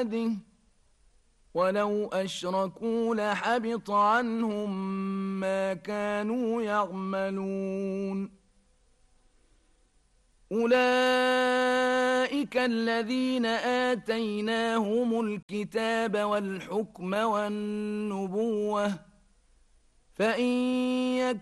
عباده ولو أشركوا لحبط عنهم ما كانوا يعملون أولئك الذين آتيناهم الكتاب والحكم والنبوة فإن